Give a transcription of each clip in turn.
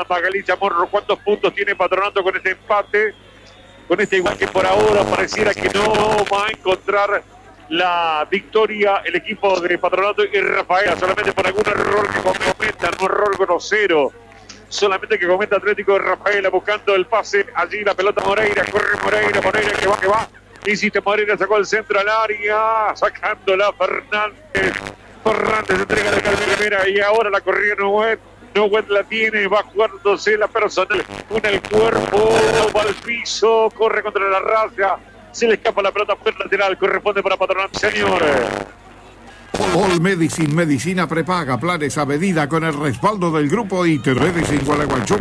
gana Magalí Chamorro. ¿Cuántos puntos tiene Patronato con este empate? Con este igual que por ahora pareciera que no va a encontrar la victoria el equipo de Patronato y Rafaela, solamente por algún error que cometa, no error grosero, solamente que cometa Atlético de Rafaela buscando el pase, allí la pelota Moreira, corre Moreira que va, insiste Moreira, sacó el centro al área, sacándola Fernández entrega de primera y ahora la corrida Nouet la tiene, va jugándose la personal con el cuerpo, va al piso, corre contra la raya, se le escapa la pelota por lateral, corresponde para Patronato, señores. All Medicine, medicina prepaga, planes a medida con el respaldo del grupo ITER. Medicine Gualeguaychú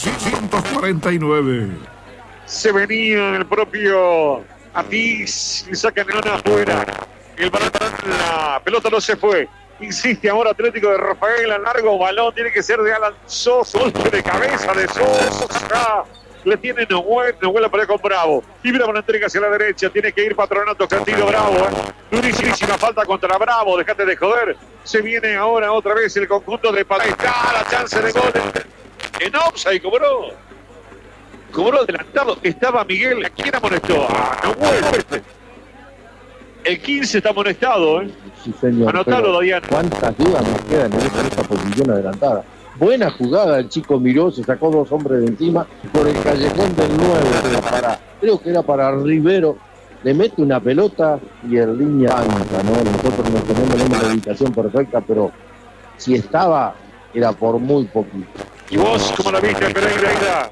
449. Se venía el propio Atis, le sacan afuera. El balón, la pelota no se fue. Insiste ahora Atlético de Rafaela, largo balón, tiene que ser de Alan Sosa, golpe de cabeza de Sosa. Le tiene Nouet la pelea con Bravo. Y Bravo la entrega hacia la derecha, tiene que ir Patronato, Cantillo Bravo. Durísima falta contra Bravo, dejate de joder. Se viene ahora otra vez el conjunto de Patronato. Está la chance de gol en offside, cobró adelantado. Estaba Miguel, ¿a quién amonestó? Nouet. El 15 está amonestado, Sí, señor. Anotalo, Dayana. ¿Cuántas dudas nos quedan en esta posición adelantada? Buena jugada, el chico miró, se sacó dos hombres de encima por el callejón del 9, creo que era para Rivero, le mete una pelota y en línea banca, ¿no? Nosotros no tenemos una ubicación perfecta, pero si estaba, era por muy poquito. ¿Y vos cómo la viste, Pereira?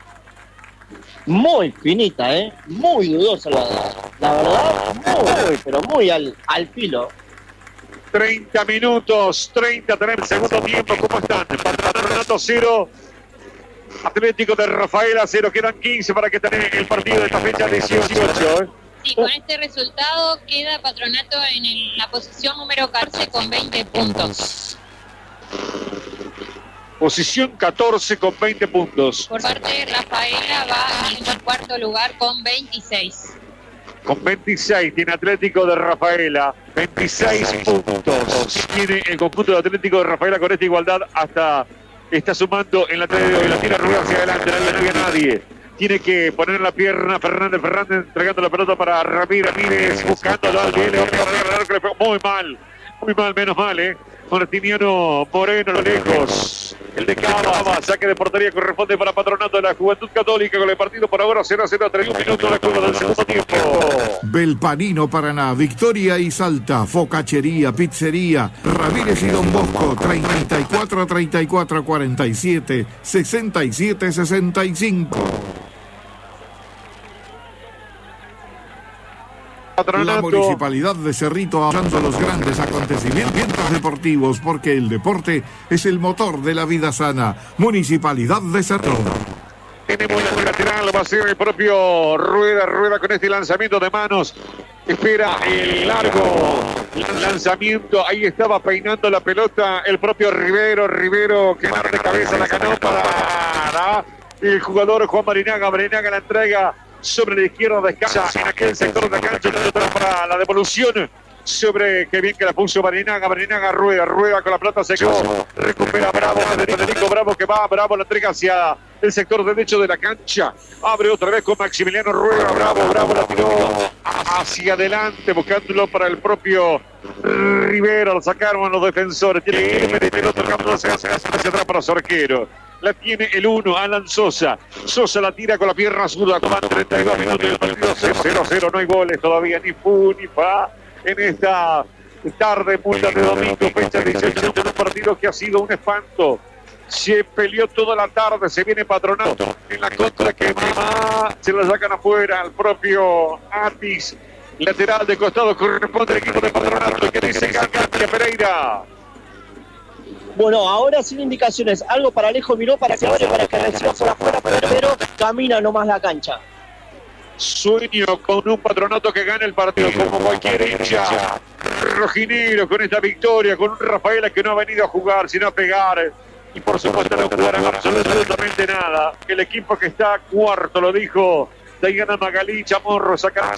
Muy finita, muy dudosa la verdad, muy al filo. 30 minutos, 30 tenemos el segundo tiempo. ¿Cómo están? Patronato 0, Atlético de Rafaela 0. Quedan 15 para que termine el partido de esta fecha 18. Sí, con este resultado queda Patronato en la posición número 14 con 20 puntos. Posición 14 con 20 puntos. Por parte de Rafaela va en el cuarto lugar con 26. Con 26 tiene Atlético de Rafaela, 26 puntos. Tiene el conjunto de Atlético de Rafaela con esta igualdad hasta está sumando en la tira Rubén hacia adelante, no le había nadie. Tiene que poner la pierna Fernández entregando la pelota para Ramírez, buscándolo al bien, muy mal, menos mal, Martiniano Moreno a lo lejos. El de Cava, saque de portería corresponde para Patronato de la Juventud Católica con el partido por ahora 0-0 a 31 minutos de juego del segundo tiempo. Belpanino Paraná, Victoria y Salta, Focachería, Pizzería, Ramírez y Don Bosco, 34-34-47, 67-65. La Municipalidad de Cerrito avanzando los grandes acontecimientos deportivos porque el deporte es el motor de la vida sana. Municipalidad de Cerrito. Tenemos la lateral, va a ser el propio Rueda con este lanzamiento de manos. Espera el largo lanzamiento. Ahí estaba peinando la pelota el propio Rivero que de cabeza la ganó para el jugador Juan Barinaga la entrega sobre la izquierda, descansa en aquel sector de la cancha para la devolución sobre, qué bien que la puso Barinaga Rueda con la pelota, se quedó, recupera Federico Bravo que va, Bravo la entrega hacia el sector derecho de la cancha, abre otra vez con Maximiliano Rueda, Bravo la tiró hacia adelante buscándolo para el propio Rivera, lo sacaron los defensores, tiene que ir el otro campo hacia atrás para su arquero. La tiene el 1, Alan Sosa. Sosa la tira con la pierna zurda. Van 32 minutos del partido 0-0. No hay goles todavía, ni fu ni fa. En esta tarde, punta de domingo, fecha 18 de un partido que ha sido un espanto. Se peleó toda la tarde, se viene Patronato en la contra que se la sacan afuera al propio Atis. Lateral de costado corresponde al equipo de Patronato. Que dice García Pereira. Bueno, ahora sin indicaciones, algo para Alejo miró para que abre, para que reciba por afuera, pero camina nomás la cancha. Sueño con un Patronato que gane el partido como cualquier hincha rojinero con esta victoria, con un Rafaela que no ha venido a jugar, sino a pegar y por supuesto no jugar absolutamente nada. El equipo que está cuarto, lo dijo Dayana Magalí Chamorro, saca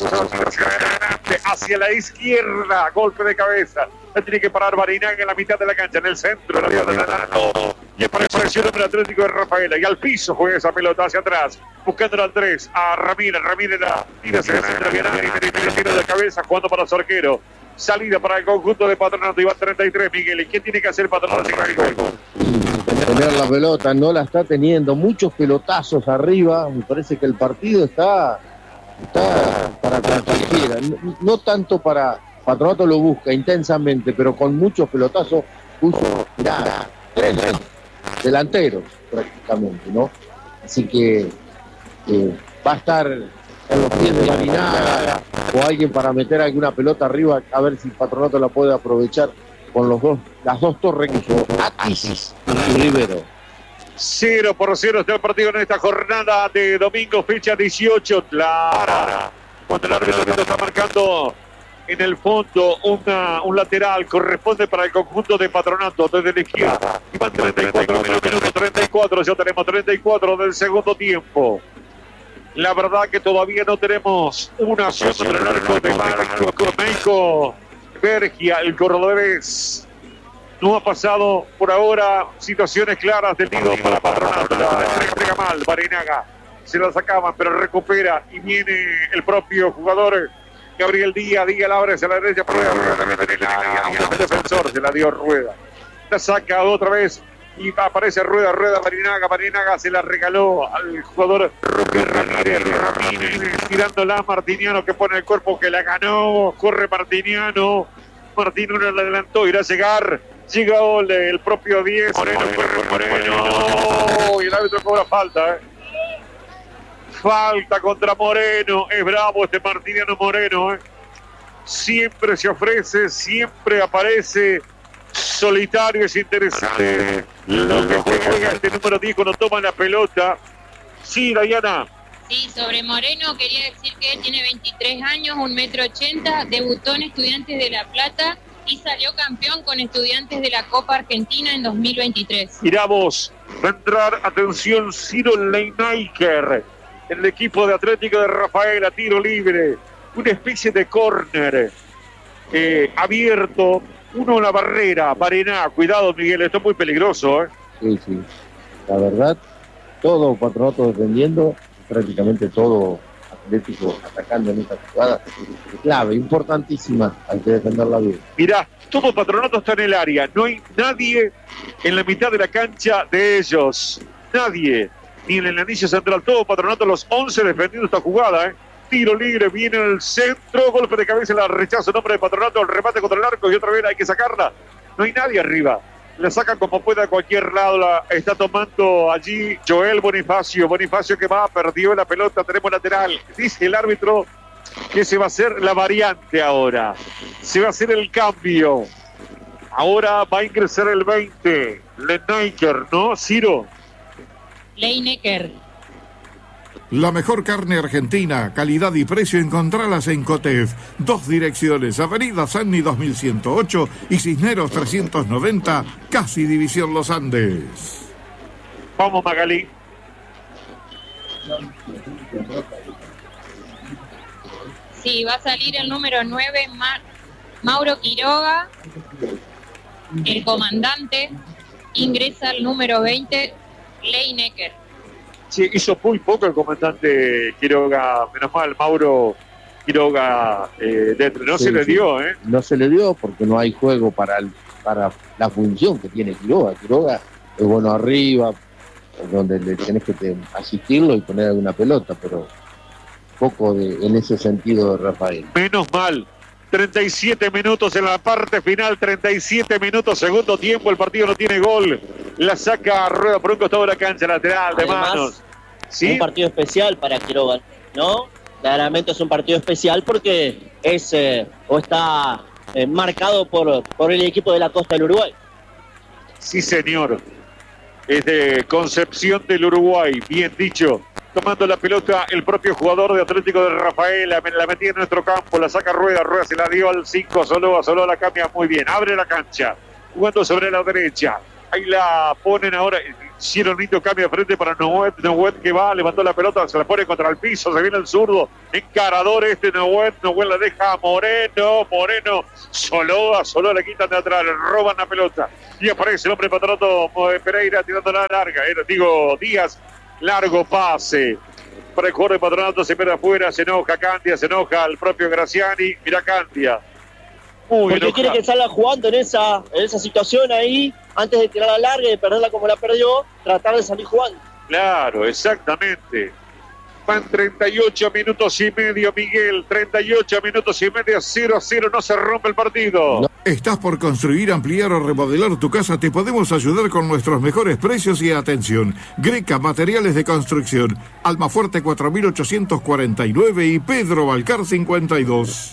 hacia la izquierda, golpe de cabeza. La tiene que parar Barinaga en la mitad de la cancha, en el centro. Y apareció el hombre Atlético de Rafaela. Y al piso juega esa pelota hacia atrás. Buscando al 3. A Ramírez. Ramírez la tira hacia el centro. Tiro de cabeza jugando para su arquero. Salida para el conjunto de Patronato. Y va 33, Miguel. ¿Y qué tiene que hacer el Patronato? Tener la pelota, no la está teniendo. Muchos pelotazos arriba. Me parece que el partido está para cualquiera. No tanto para... Patronato lo busca intensamente, pero con muchos pelotazos puso, mirá, 3 delanteros prácticamente, ¿no? Así que va a estar en los pies de Barinaga o alguien para meter alguna pelota arriba, a ver si Patronato la puede aprovechar con las dos torres que son Atis y Rivero. 0-0 está el partido en esta jornada de domingo, fecha 18. Clara, cuando el árbitro está marcando en el fondo un lateral, corresponde para el conjunto de Patronato desde la izquierda. Y van 34 minutos, 34, ya tenemos 34 del segundo tiempo. La verdad que todavía no tenemos una acción en el arco de Marco Bergia, el cordobés. No ha pasado por ahora situaciones claras del tiro para Patronato. La entrega mal, Barinaga. Se la sacaban, pero recupera y viene el propio jugador Gabriel Díaz la abre hacia la derecha, Rueda también en el área, el defensor se la dio Rueda. La saca otra vez y aparece Rueda, Barinaga se la regaló al jugador Roque Ramírez, tirándola a Martiniano que pone el cuerpo que la ganó, corre Martiniano le adelantó, irá a llegar, llega el propio 10, Moreno, y el árbitro cobra falta, Falta contra Moreno, es bravo este Martiniano Moreno, Siempre se ofrece, siempre aparece, solitario, es interesante lo que juega este número 10 cuando toma la pelota. Sí, Dayana. Sí, sobre Moreno quería decir que él tiene 23 años, 1,80 m, debutó en Estudiantes de La Plata y salió campeón con Estudiantes de la Copa Argentina en 2023. Mirá vos, va a entrar, atención, Ciro Leinecker, el equipo de Atlético de Rafaela, tiro libre, una especie de córner abierto, uno en la barrera, Barinaga, cuidado Miguel, esto es muy peligroso. Sí, la verdad, todo Patronato defendiendo, prácticamente todo Atlético atacando en esta jugada, clave, importantísima, hay que defenderla bien. Mirá, todo Patronato está en el área, no hay nadie en la mitad de la cancha de ellos, nadie. Ni en el anillo central, todo Patronato, los 11 defendiendo esta jugada, Tiro libre, viene el centro, golpe de cabeza, la rechaza el nombre de Patronato, el remate contra el arco y otra vez hay que sacarla. No hay nadie arriba. La sacan como puede a cualquier lado, la está tomando allí Joel Bonifacio. Bonifacio que va, perdió la pelota, tenemos lateral. Dice el árbitro que se va a hacer la variante ahora. Se va a hacer el cambio. Ahora va a ingresar el 20. Leinecker, ¿no, Ciro? Leinecker. La mejor carne argentina, calidad y precio, encontralas en Cotef. 2 direcciones, Avenida Sanni 2108 y Cisneros 390, casi División Los Andes. Vamos, Magalí. Sí, va a salir el número 9, Mauro Quiroga, el comandante. Ingresa el número 20, Leinecker. Sí, hizo muy poco el comandante Quiroga, menos mal, Mauro Quiroga dentro. No se le dio, No se le dio porque no hay juego para la función que tiene Quiroga. Quiroga es bueno arriba, donde le tenés que asistirlo y poner alguna pelota, pero poco en ese sentido de Rafael. Menos mal. 37 minutos en la parte final, 37 minutos, segundo tiempo, el partido no tiene gol. La saca Rueda por un costado de la cancha lateral de manos. ¿Sí? Un partido especial para Quiroga, ¿no? Claramente es un partido especial porque está marcado por el equipo de la costa del Uruguay. Sí, señor. Es de Concepción del Uruguay, bien dicho. Tomando la pelota el propio jugador de Atlético de Rafaela, la metía en nuestro campo, la saca Rueda se la dio al 5, Soloa la cambia muy bien, abre la cancha, jugando sobre la derecha, Ahí la ponen ahora. Hicieron lindo cambio de frente para Nouet. Nouet que va, levantó la pelota, se la pone contra el piso, se viene el zurdo. Encarador Nouet. Nouet la deja a Moreno. Moreno solo le quitan de atrás, le roban la pelota. Y aparece el hombre Patronato Pereira tirando la larga. Díaz, largo pase. Para el jugador de Patronato, se pierde afuera, se enoja Candia, se enoja el propio Graciani. Mira Candia. Porque quiere que salga jugando en esa situación ahí, antes de tirar la larga y de perderla como la perdió, tratar de salir jugando. Claro, exactamente. Van 38 minutos y medio, Miguel. 38 minutos y medio, 0-0, no se rompe el partido. No. ¿Estás por construir, ampliar o remodelar tu casa? Te podemos ayudar con nuestros mejores precios y atención. Greca Materiales de Construcción, Almafuerte 4849 y Pedro Balcar 52.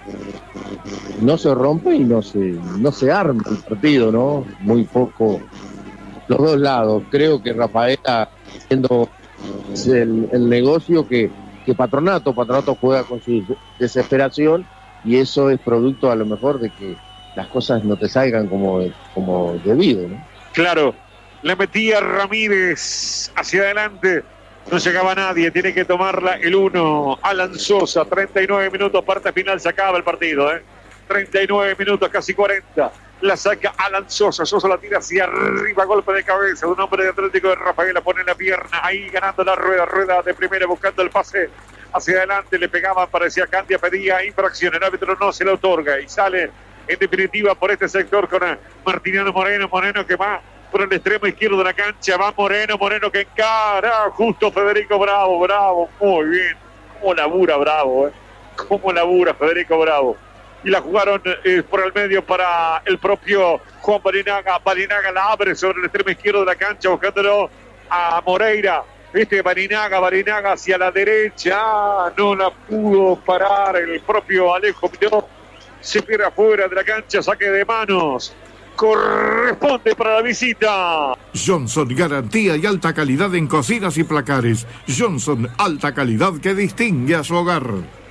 No se rompe y no se arma el partido, ¿no? Muy poco los dos lados. Creo que Rafaela haciendo el negocio que Patronato juega con su desesperación, y eso es producto a lo mejor de que las cosas no te salgan como debido, ¿no? Claro, le metía Ramírez hacia adelante. No llegaba nadie, tiene que tomarla el 1. Alan Sosa, 39 minutos, parte final, se acaba el partido, 39 minutos, casi 40. La saca Alan Sosa, Sosa la tira hacia arriba, golpe de cabeza de un hombre de Atlético de Rafael, la pone en la pierna, ahí ganando la rueda de primera, buscando el pase hacia adelante, le pegaba, parecía Candia, pedía infracción, el árbitro no se la otorga y sale en definitiva por este sector con Martiniano Moreno que va por el extremo izquierdo de la cancha, va Moreno que encara, justo Federico Bravo, muy bien, cómo labura Bravo, cómo labura Federico Bravo, y la jugaron por el medio para el propio Juan Barinaga la abre sobre el extremo izquierdo de la cancha, buscándolo a Moreira, Barinaga hacia la derecha, no la pudo parar el propio Alejo Miró, se pierde afuera de la cancha, saque de manos. Corresponde para la visita. Johnson, garantía y alta calidad en cocinas y placares. Johnson, alta calidad que distingue a su hogar.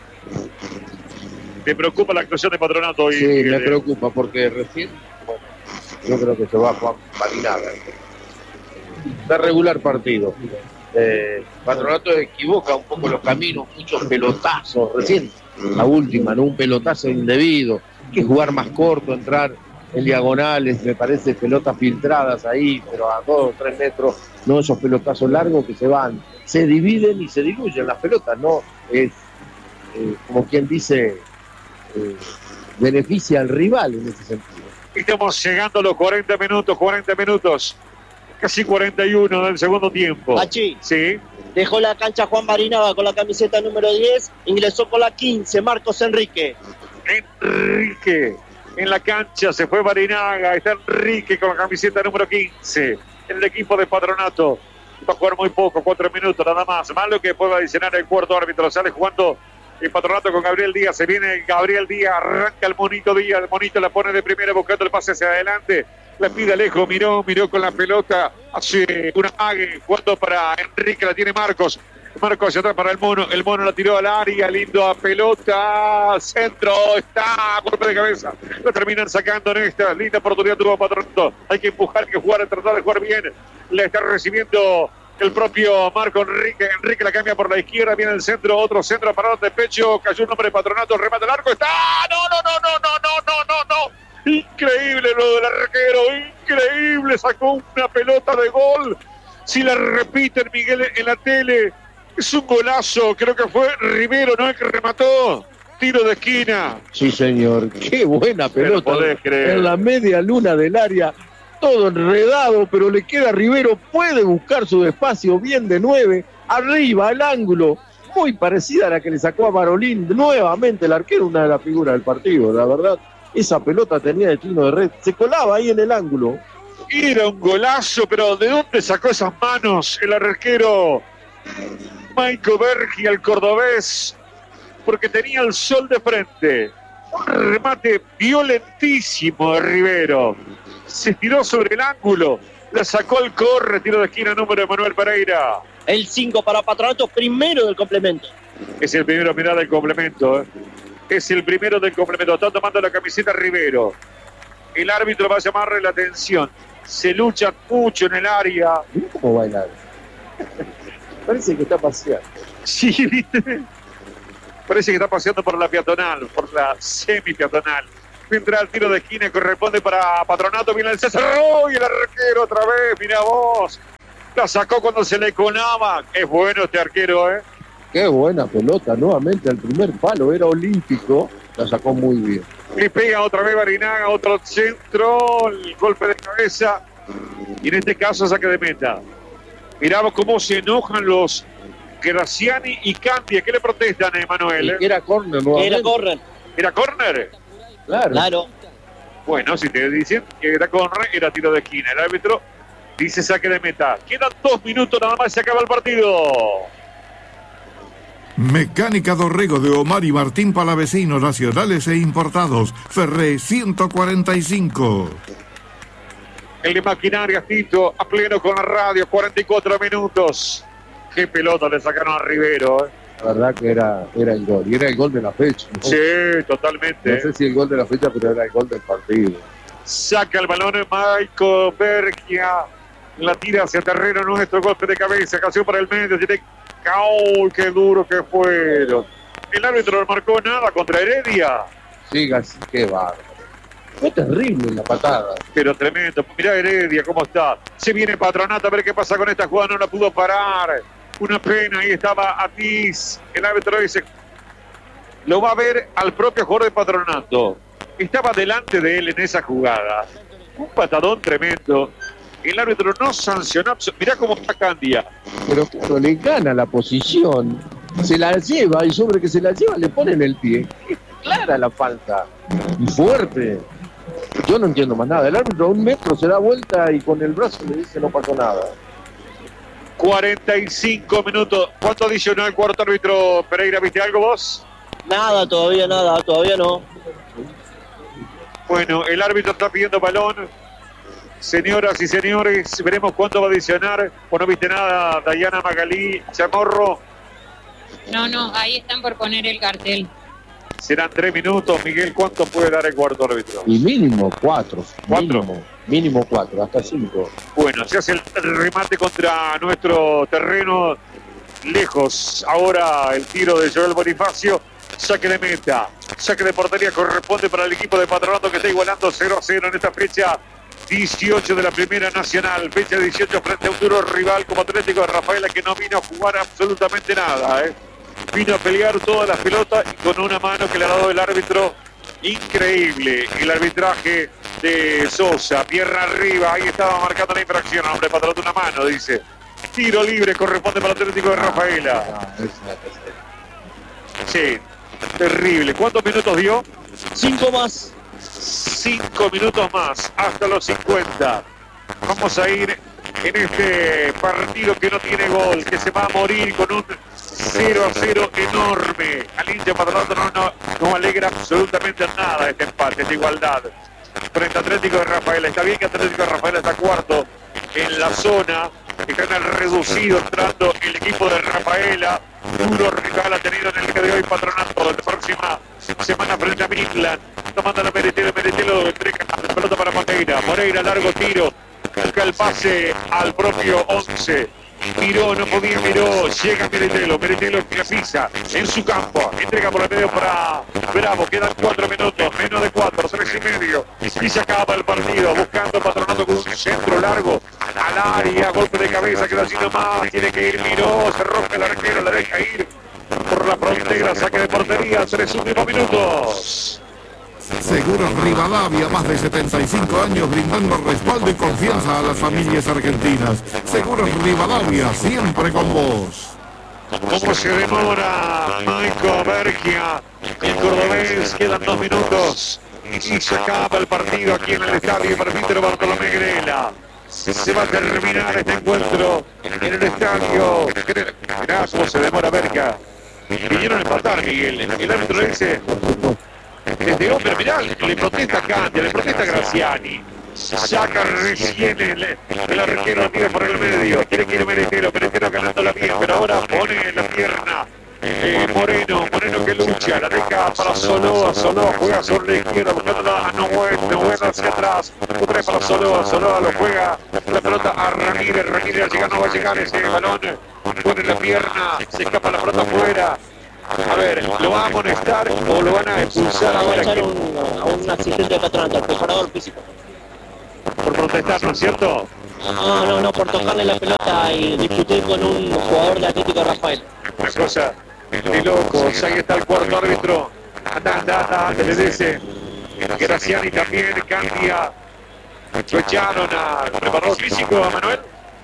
¿Te preocupa la actuación de Patronato hoy? Sí, me preocupa porque recién, yo creo que se va Juan Barinaga. Da regular partido. Patronato equivoca un poco los caminos, muchos pelotazos. Recién, la última, ¿no? Un pelotazo indebido. Hay que jugar más corto, entrar en diagonales, me parece, pelotas filtradas ahí, pero a 2 o 3 metros, no esos pelotazos largos que se dividen y se diluyen las pelotas, no es como quien dice, beneficia al rival en ese sentido. Estamos llegando a los 40 minutos, casi 41 del segundo tiempo. Pachi, sí. Dejó la cancha Juan Barinaga con la camiseta número 10, ingresó con la 15, Marcos Enrique. En la cancha se fue Barinaga, está Enrique con la camiseta número 15. En el equipo de Patronato va a jugar muy poco, 4 minutos nada más. Malo que pueda adicionar el cuarto árbitro. Sale jugando el Patronato con Gabriel Díaz. Se viene Gabriel Díaz, arranca el Monito Díaz. El Monito la pone de primera buscando el pase hacia adelante. La pide Alejo, miró con la pelota. Hace una mague jugando para Enrique, la tiene Marcos hacia atrás para el Mono la tiró al área, lindo a pelota, centro, está, golpe de cabeza, lo terminan sacando en esta linda oportunidad, tuvo Patronato, hay que empujar, hay que jugar, tratar de jugar bien, le está recibiendo el propio Marco Enrique la cambia por la izquierda, viene el centro, otro centro parado de pecho, cayó un hombre de Patronato, remata el arco, está, no, increíble lo del arquero, increíble, sacó una pelota de gol, si la repiten Miguel en la tele, es un golazo, creo que fue Rivero, ¿no? El que remató. Tiro de esquina. Sí, señor. Qué buena pelota. En la media luna del área. Todo enredado, pero le queda a Rivero. Puede buscar su espacio bien de 9. Arriba, al ángulo. Muy parecida a la que le sacó a Marolín. Nuevamente el arquero, una de las figuras del partido. La verdad, esa pelota tenía destino de red. Se colaba ahí en el ángulo. Era un golazo, pero ¿de dónde sacó esas manos el arquero? Michael Bergi, el cordobés, porque tenía el sol de frente. Un remate violentísimo de Rivero. Se tiró sobre el ángulo, la sacó el corre, tiro de esquina número de Manuel Pereira. El 5 para Patronato, primero del complemento. Es el primero, mirá, del complemento. Es el primero del complemento. Está tomando la camiseta Rivero. El árbitro va a llamarle la atención. se luchan mucho en el área. Mira cómo bailar. Parece que está paseando. Sí, ¿viste? Parece que está paseando por la peatonal, por la semi-peatonal. Vendrá el tiro de esquina, corresponde para Patronato. Viene el César. ¡Oh! Y el arquero otra vez, mira vos. La sacó cuando se le conaba. Es bueno este arquero, ¿eh? Qué buena pelota, nuevamente al primer palo, era olímpico, la sacó muy bien. Le pega otra vez Barinaga, otro centro, el golpe de cabeza. Y en este caso saque de meta. Miramos cómo se enojan los Graciani y Candia. ¿Qué le protestan, Emanuel? Era córner nuevamente. Era córner. ¿Era córner? Claro. Bueno, si te dicen que era córner, era tiro de esquina. El árbitro dice saque de meta. Quedan 2 minutos nada más, se acaba el partido. Mecánica Dorrego de Omar y Martín Palavecino, nacionales e importados. Ferré 145. El de maquinaria, Tito, a pleno con la radio, 44 minutos. Qué pelota le sacaron a Rivero, ¿eh? La verdad que era el gol, y era el gol de la fecha, ¿no? Sí, totalmente. No sé si el gol de la fecha, pero era el gol del partido. Saca el balón Michael Bergia, la tira hacia terreno nuestro, golpe de cabeza, cayó para el medio, tiene... ¡Oh, qué duro que fueron! El árbitro no marcó nada contra Heredia. Sí, qué bárbaro. Fue terrible la patada. Pero tremendo. Mirá Heredia cómo está. Se viene Patronato a ver qué pasa con esta jugada. No la pudo parar. Una pena. Ahí estaba Atiz. El árbitro dice... Lo va a ver al propio jugador de Patronato. Estaba delante de él en esa jugada. Un patadón tremendo. El árbitro no sancionó. Mirá cómo está Candia. Pero claro, le gana la posición. Se la lleva y sobre que se la lleva le ponen el pie. Es clara la falta. Y fuerte. Yo no entiendo más nada. El árbitro a 1 metro se da vuelta y con el brazo le dice no pasó nada. 45 minutos. ¿Cuánto adicionó el cuarto árbitro Pereira? ¿Viste algo vos? Nada, todavía no. Bueno, el árbitro está pidiendo balón. Señoras y señores, veremos cuánto va a adicionar. ¿O no viste nada, Dayana Magalí, Chamorro? No, ahí están por poner el cartel. Serán 3 minutos. Miguel, ¿cuánto puede dar el cuarto árbitro? Y mínimo 4. ¿Cuatro? Mínimo 4, hasta 5. Bueno, se hace el remate contra nuestro terreno. Lejos. Ahora el tiro de Joel Bonifacio. Saque de meta. Saque de portería corresponde para el equipo de Patronato que está igualando 0-0 en esta fecha 18 de la Primera Nacional. Fecha 18 frente a un duro rival como Atlético de Rafaela que no vino a jugar absolutamente nada, ¿eh? Vino a pelear todas las pelotas y con una mano que le ha dado el árbitro. Increíble el arbitraje de Sosa. Pierna arriba, ahí estaba marcando la infracción. Hombre, Patronato una mano, dice. Tiro libre corresponde para el Atlético de Rafaela. Sí, terrible. ¿Cuántos minutos dio? 5 más. 5 minutos más, hasta los 50. Vamos a ir en este partido que no tiene gol, que se va a morir con un 0-0 enorme. Al hincha Patronato no alegra absolutamente nada este empate, esta igualdad. Frente a Atlético de Rafaela. Está bien que Atlético de Rafaela está cuarto en la zona. Está en el reducido entrando el equipo de Rafaela. Duro rival ha tenido en el día de hoy Patronato. La próxima semana frente a Midland. Tomando la Meretelo entrega la pelota para Moreira, largo tiro. Busca el pase al propio 11. Miró, no podía, llega Meretelo que pisa en su campo, entrega por el medio para Bravo, quedan 4 minutos, menos de 4, 3 y medio, y se acaba el partido, buscando Patronato con un centro largo al área, golpe de cabeza, queda así nomás, tiene que ir, Miró, se rompe el arquero, la deja ir por la frontera, saque de portería, 3 últimos minutos. Seguros Rivadavia, más de 75 años brindando respaldo y confianza a las familias argentinas. Seguros Rivadavia, siempre con vos. ¿Cómo se demora Michael Bergia? El cordobés, quedan 2 minutos y se acaba el partido aquí en el estadio Presbítero Bartolomé Grela. Se va a terminar este encuentro en el estadio. Mirá cómo se demora Bergia. Vinieron a empatar, Miguel. El árbitro dice... pero mirá, le protesta Candia, le protesta Graciani. Saca recién el arquero, tira por el medio. Quiere que ir Meretelo ganándola bien, pero ahora pone la pierna. Moreno que lucha, la deja para Soloa, juega sobre la izquierda, buscando a Nobuena hacia atrás. Otra vez para Soloa. Soloa lo juega. La pelota a Ramírez. Ramírez llega, no va a llegar ese balón. Pone la pierna. Se escapa la pelota afuera. A ver, ¿lo va a amonestar o lo van a expulsar Va a ahora? echar a un asistente de Patronato, al preparador físico. Por protestar, ¿no es cierto? No, por tocarle la pelota y discutir con un jugador de Atlético Rafael. Una cosa de locos. Ahí está el cuarto árbitro. Anda, le dice. Graciani también cambia. Lo echaron al preparador físico, a Manuel.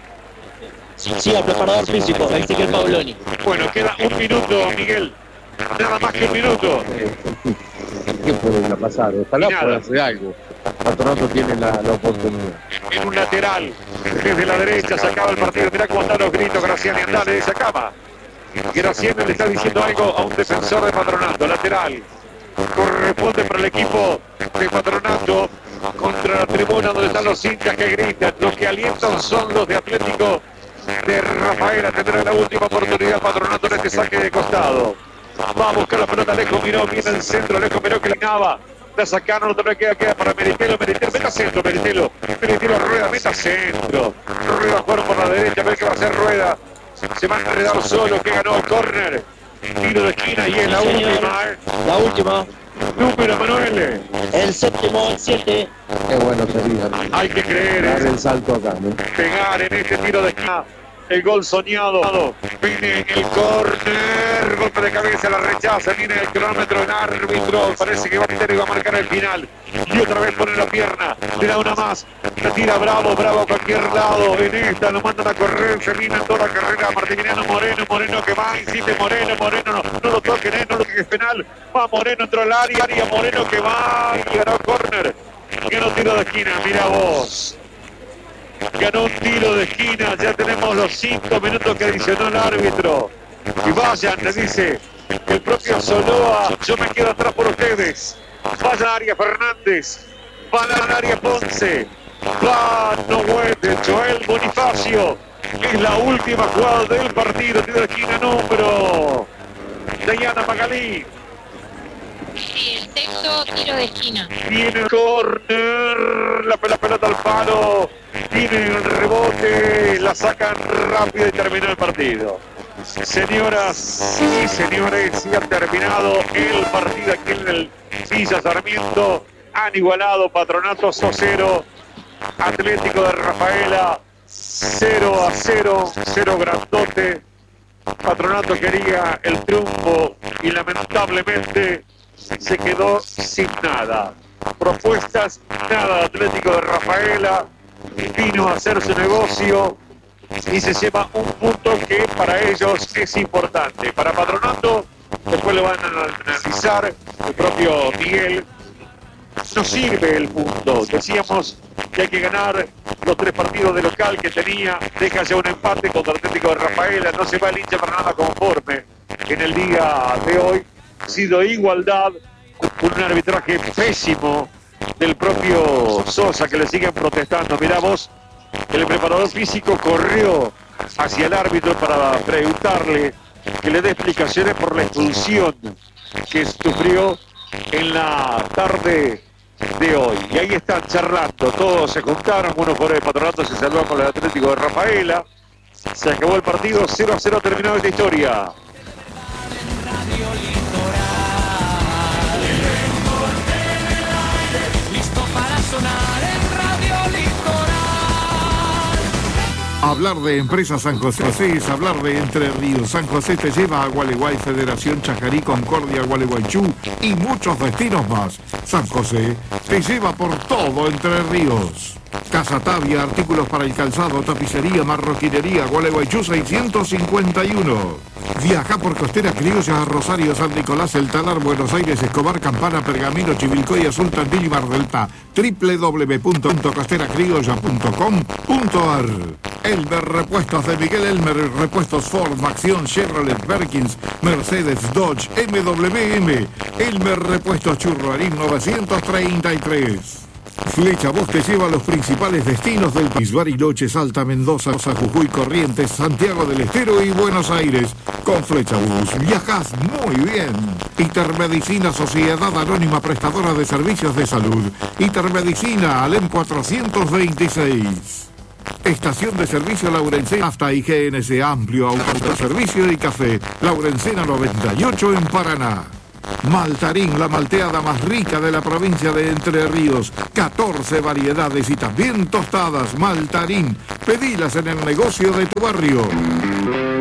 Sí, al preparador físico, Ezequiel Paoloni. Bueno, queda un minuto, Miguel. Nada más que un minuto. ¿Qué puede pasar? Ojalá Nada. pueda hacer algo. Patronato tiene la oportunidad. En un lateral, desde la derecha, se acaba el partido. Mirá cómo están los gritos, Graciani, andale, se acaba. Graciani le está diciendo algo a un defensor de Patronato, lateral. Corresponde para el equipo de Patronato contra la tribuna donde están los hinchas que gritan. Los que alientan son los de Atlético de Rafaela. Tendrá la última oportunidad Patronato en este saque de costado. Va a buscar la pelota, Alejo Miró, viene el centro, Alejo Miró que le ganaba. La sacaron, otra vez queda para Meritelo, meta centro, Meritelo Rueda, meta centro. Rueda jugaron por la derecha, a ver qué va a hacer Rueda. Se va a enredar solo, que ganó el córner. Tiro de esquina y es la última. La última. Número, Manuel. El séptimo, el 7. Qué bueno sería Hay que creer, dar el salto acá, ¿no? pegar en este tiro de esquina. El gol soñado. Viene el córner. Golpe de cabeza, la rechaza. Viene el cronómetro en árbitro. Parece que va a marcar el final. Y otra vez pone la pierna. Le da una más. La tira Bravo a cualquier lado. En esta lo mandan a correr. Termina toda la carrera. Martiniano Moreno que va. Insiste Moreno. No lo toquen, no lo que es penal. Va Moreno, entró al área. Moreno que va. Y ganó córner. Ganó tiro de esquina. Mira vos. Ganó un tiro de esquina, ya tenemos los 5 minutos que adicionó el árbitro. Y vayan, le dice el propio Soloa, yo me quedo atrás por ustedes. Vayan a Arias Fernández, van a Arias Ponce, va Joel Bonifacio. Es la última jugada del partido, tiro de esquina número Diana Magalí. Sí, el sexto tiro de esquina. Viene el córner, la pelota al palo, viene el rebote, la sacan rápido y terminó el partido. Señoras y señores, ya ha terminado el partido aquí en el Villa Sarmiento. Han igualado Patronato 0, Atlético de Rafaela 0-0, 0 grandote. Patronato quería el triunfo y lamentablemente se quedó sin nada. Propuestas, nada de Atlético de Rafaela. Vino a hacer su negocio y se lleva un punto que para ellos es importante. Para Patronato, después lo van a analizar el propio Miguel. No sirve el punto. Decíamos que hay que ganar los 3 partidos de local que tenía. Deja ya un empate contra Atlético de Rafaela. No se va el hincha para nada conforme. En el día de hoy ha sido igualdad con un arbitraje pésimo del propio Sosa, que le siguen protestando. Mirá vos, el preparador físico corrió hacia el árbitro para preguntarle que le dé explicaciones por la expulsión que sufrió en la tarde de hoy. Y ahí están charlando, todos se juntaron, uno por el Patronato se salvó con el Atlético de Rafaela. Se acabó el partido, 0-0 terminó esta historia. Hablar de Empresa San José es hablar de Entre Ríos. San José te lleva a Gualeguay, Federación Chajarí, Concordia, Gualeguaychú y muchos destinos más. San José te lleva por todo Entre Ríos. Casa Tavia, artículos para el calzado, tapicería, marroquinería, Gualeguaychú 651. Viaja por Costera Criolla a Rosario, San Nicolás, El Talar, Buenos Aires, Escobar, Campana, Pergamino, Chivilcoy, Azul, Tandil y Mar del Plata. www.costeracriolla.com.ar. Elmer Repuestos de Miguel Elmer, repuestos Ford, Maxión, Chevrolet, Perkins, Mercedes, Dodge, MWM. Elmer Repuestos Churruarín 933. Flecha Bus te lleva a los principales destinos del país: Bariloche, Salta, Mendoza, Jujuy, Corrientes, Santiago del Estero y Buenos Aires. Con Flecha Bus viajas muy bien. Intermedicina, Sociedad Anónima Prestadora de Servicios de Salud. Intermedicina, Alem 426. Estación de servicio Laurencena, hasta IGNC, amplio autoservicio y café. Laurencena 98 en Paraná. Maltarín, la malteada más rica de la provincia de Entre Ríos. 14 variedades y también tostadas. Maltarín, pedilas en el negocio de tu barrio.